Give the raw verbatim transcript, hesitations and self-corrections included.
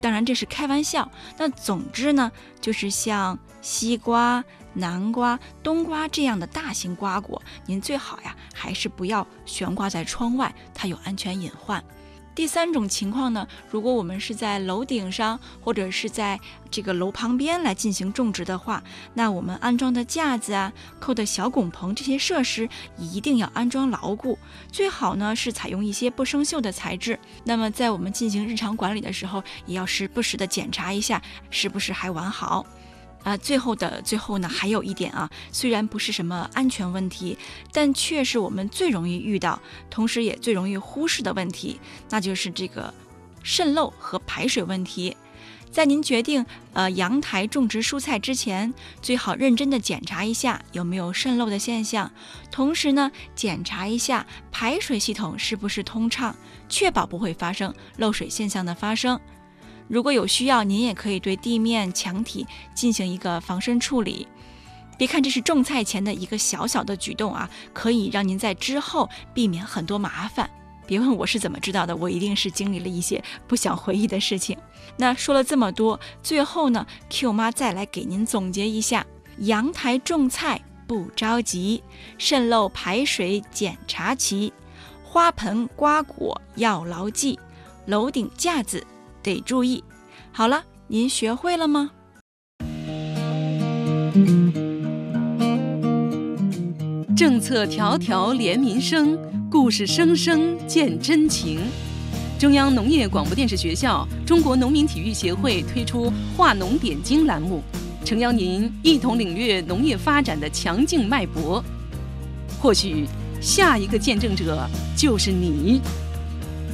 当然这是开玩笑。那总之呢，就是像西瓜、南瓜、冬瓜这样的大型瓜果，您最好呀还是不要悬挂在窗外，它有安全隐患。第三种情况呢，如果我们是在楼顶上或者是在这个楼旁边来进行种植的话，那我们安装的架子啊、扣的小拱棚这些设施一定要安装牢固，最好呢是采用一些不生锈的材质。那么在我们进行日常管理的时候，也要时不时的检查一下是不是还完好。啊，最后的最后呢，还有一点啊，虽然不是什么安全问题，但却是我们最容易遇到，同时也最容易忽视的问题，那就是这个渗漏和排水问题。在您决定呃阳台种植蔬菜之前，最好认真的检查一下有没有渗漏的现象，同时呢，检查一下排水系统是不是通畅，确保不会发生漏水现象的发生。如果有需要，您也可以对地面墙体进行一个防渗处理。别看这是种菜前的一个小小的举动啊，可以让您在之后避免很多麻烦。别问我是怎么知道的，我一定是经历了一些不想回忆的事情。那说了这么多，最后呢 Q 妈再来给您总结一下：阳台种菜不着急，渗漏排水检查齐，花盆瓜果要牢记，楼顶架子得注意。好了，您学会了吗？ 政策条条连民生，故事声声见真情。中央农业广播电视学校中国农民体育协会推出话农点睛栏目，诚邀您一同领略农业发展的强劲脉搏。或许下一个见证者就是你。